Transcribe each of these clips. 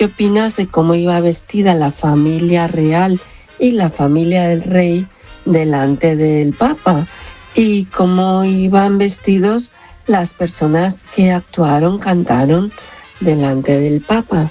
qué opinas de cómo iba vestida la familia real y la familia del rey delante del Papa y cómo iban vestidos las personas que actuaron, cantaron delante del Papa.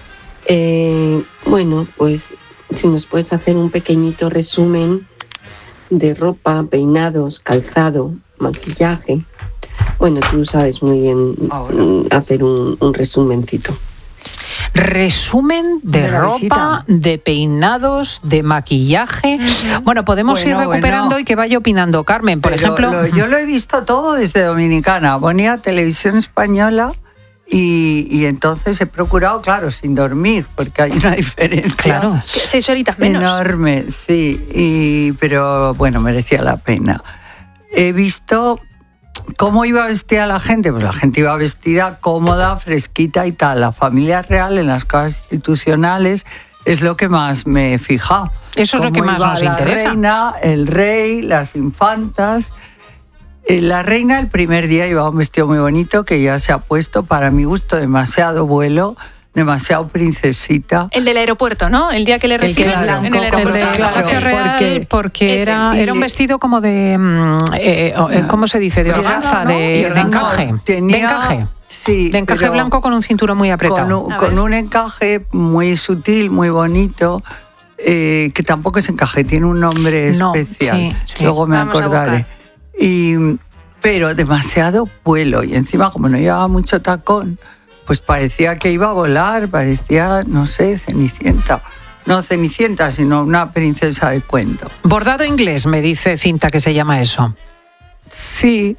Bueno, pues si nos puedes hacer un pequeñito resumen de ropa, peinados, calzado, maquillaje. Bueno, tú sabes muy bien hacer un resumencito. Resumen de ropa, de peinados, de maquillaje. Bueno, podemos ir recuperando y que vaya opinando Carmen, por ejemplo. Yo lo he visto todo desde Dominicana. Ponía televisión española y entonces he procurado, claro, sin dormir, porque hay una diferencia. Claro. 6 horitas menos. Enorme, sí. Pero bueno, merecía la pena. He visto cómo iba vestida la gente. Pues la gente iba vestida cómoda, fresquita y tal. La familia real en las casas institucionales es lo que más me he fijado. Eso es lo que más nos interesa. La reina, el rey, las infantas. La reina el primer día llevaba un vestido muy bonito que ya se ha puesto, para mi gusto, demasiado vuelo, demasiado princesita. El del aeropuerto, ¿no? El día que le reciben blanco, en el aeropuerto. El de Palacio Real, porque era un vestido como de, ¿cómo se dice? De organza, de encaje. De encaje. Sí, de encaje blanco con un cinturón muy apretado. Con un encaje muy sutil, muy bonito, que tampoco es encaje, tiene un nombre especial. Sí. Luego me acordaré. Pero demasiado vuelo, y encima como no llevaba mucho tacón, pues parecía que iba a volar, parecía, no sé, Cenicienta. No Cenicienta, sino una princesa de cuento. Bordado inglés, me dice Cinta que se llama eso. Sí,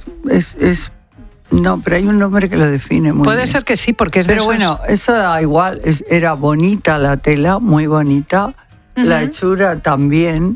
no, pero hay un nombre que lo define muy bien. Puede ser que sí, porque es de Pero bueno, eso da igual, era bonita la tela, muy bonita, la hechura también,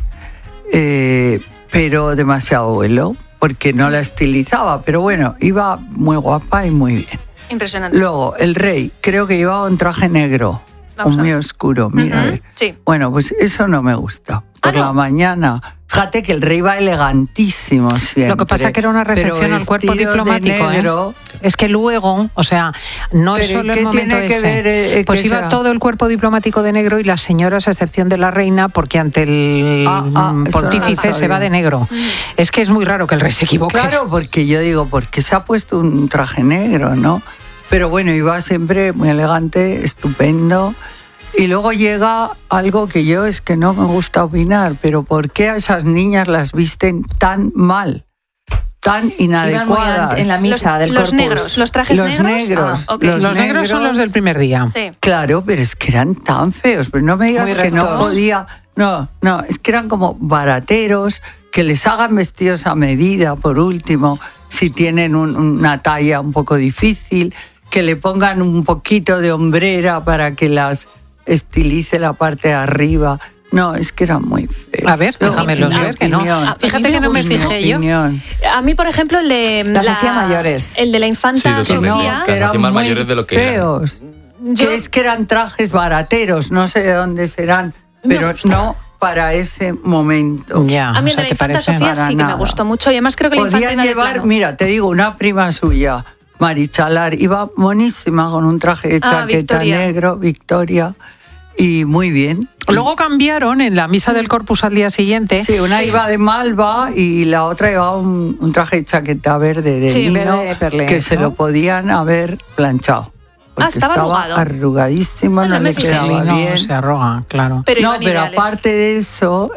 pero demasiado vuelo, porque no la estilizaba, pero bueno, iba muy guapa y muy bien. Impresionante. Luego, el rey, creo que llevaba un traje negro, muy oscuro, mira, a ver. Sí. Bueno, pues eso no me gusta. Por la mañana. Fíjate que el rey va elegantísimo siempre. Lo que pasa es que era una recepción al cuerpo diplomático. Negro, Es que luego, o sea, no es solo el momento ese. Pues iba todo el cuerpo diplomático de negro y las señoras, a excepción de la reina, porque ante el pontífice se va de negro. Es que es muy raro que el rey se equivoque. Claro, porque yo digo, ¿por qué se ha puesto un traje negro, no? Pero bueno, iba siempre muy elegante, estupendo. Y luego llega algo que yo es que no me gusta opinar, pero ¿por qué a esas niñas las visten tan mal, tan inadecuadas? En la misa del Corpus. Los negros, los trajes negros. Los negros son los del primer día. Sí. Claro, pero es que eran tan feos, pero no me digas que no podía. No, es que eran como barateros, que les hagan vestidos a medida, por último, si tienen una talla un poco difícil, que le pongan un poquito de hombrera para que las estilice la parte de arriba. No, es que era muy feo. A ver, déjamelos ver, que no. Fíjate que no me fijé yo. A mí, por ejemplo, el de las hacías mayores. El de la infanta Sofía. Que eran más mayores de lo que feos. Que es que eran trajes barateros, no sé de dónde serán, pero no para ese momento. Ya, a mí el de la infanta Sofía sí que me gustó mucho, y además creo que la infanta podían llevar, mira, te digo, una prima suya, Marichalar, iba monísima con un traje de chaqueta negro, Victoria, y muy bien. Luego cambiaron en la misa del Corpus al día siguiente. Sí, una iba de malva y la otra llevaba un traje de chaqueta verde de lino, Perlé, que se lo podían haber planchado. Estaba arrugadísimo, no le quedaba bien. Se arruga, claro. Pero aparte de eso,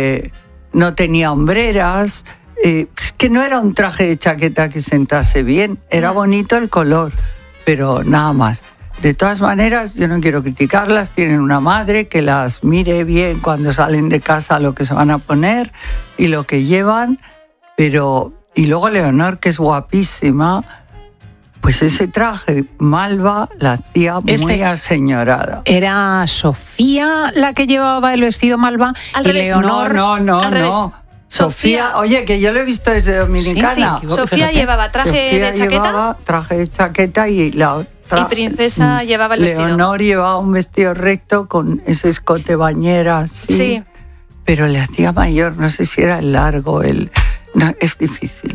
no tenía hombreras. Es que no era un traje de chaqueta que sentase bien, era bonito el color, pero nada más. De todas maneras, yo no quiero criticarlas, tienen una madre que las mire bien cuando salen de casa lo que se van a poner y lo que llevan, pero... Y luego Leonor, que es guapísima, pues ese traje malva la hacía muy aseñorada. ¿Era Sofía la que llevaba el vestido malva? Al y revés. Leonor... No. Sofía, oye, que yo lo he visto desde Dominicana. Sí, Sofía llevaba traje de chaqueta. Llevaba traje de chaqueta y la otra. Y Princesa llevaba el vestido. Leonor llevaba un vestido recto con ese escote bañera, sí. Pero le hacía mayor, no sé si era el largo, no, es difícil.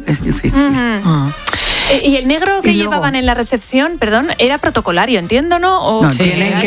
¿Y el negro que llevaban en la recepción, perdón, era protocolario, entiendo, no? No, tienen que